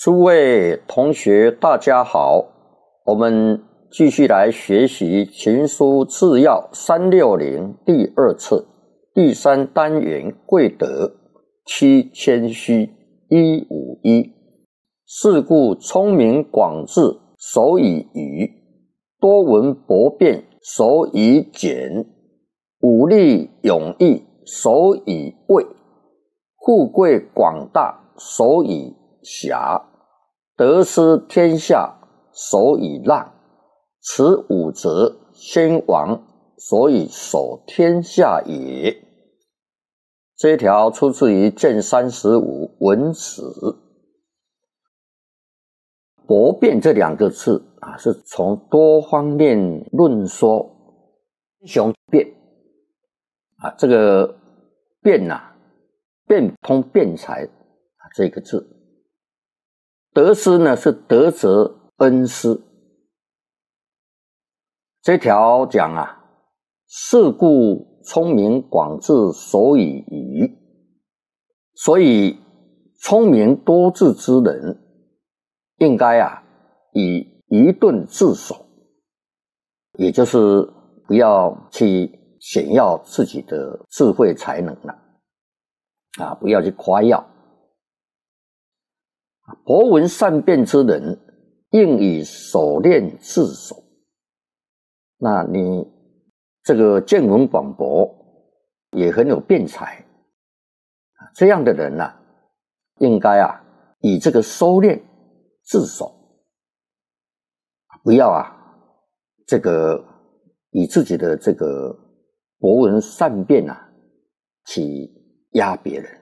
诸位同学大家好，我们继续来学习情书治要360第2册第3单元贵德7谦虚151。是故聪明广智，首以愚；多闻博辩，首以简；武力勇毅，首以畏；富贵广大，首以侠；得失天下，首以让；此五则，先王所以守天下也。这一条出自于卷35文辞。博辩这2个字是从多方面论说英雄辩这个辩辩通辩才这个字。得失呢是德泽恩师。这条讲是故聪明广智，首以愚。所以聪明多智之人应该以愚钝自守，也就是不要去炫耀自己的智慧才能了不要去夸耀。博闻善辩之人应以熟练自守。那你这个见闻广博，也很有辩才这样的人应该以这个收敛自守，不要这个以自己的这个博闻善辩去压别人。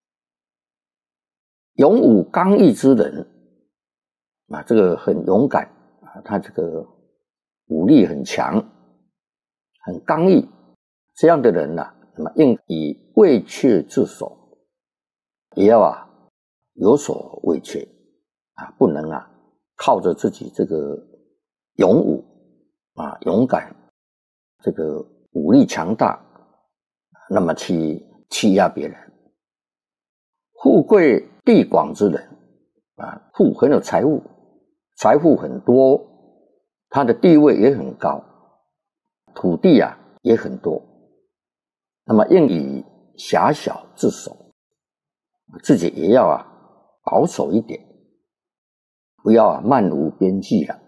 勇武刚毅之人这个很勇敢他这个武力很强，很刚毅，这样的人那么应以畏怯自守，也要有所畏怯不能靠着自己这个勇武勇敢，这个武力强大，那么去欺压别人。富贵地广之人富很有财物，财富很多，他的地位也很高，土地也很多，那么应以狭小自守，自己也要保守一点，不要漫无边际了。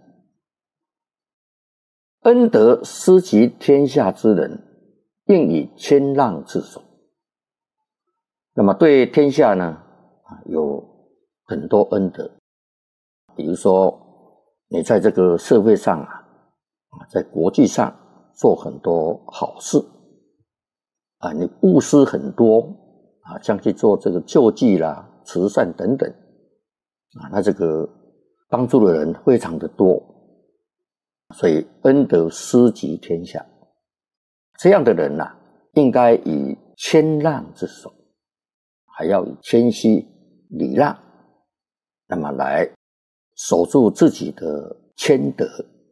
恩德施及天下之人应以谦让自守。那么对天下呢有很多恩德，比如说你在这个社会上在国际上做很多好事你布施很多像去做这个救济啦、慈善等等那这个帮助的人非常的多，所以恩德施及天下。这样的人应该以谦让自守，还要以谦虚礼让，那么来守住自己的谦德。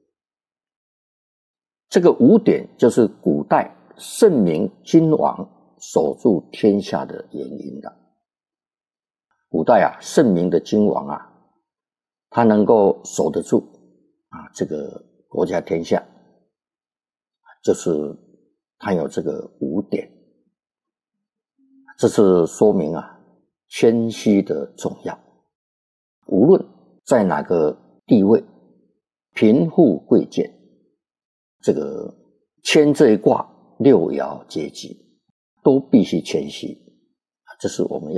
这个5点就是古代圣明君王守住天下的原因了。古代圣明的君王他能够守得住这个国家天下，就是他有这个5点。这是说明谦虚的重要。无论在哪个地位，贫富贵贱，这个谦这一卦6爻阶级都必须谦虚，这是我们要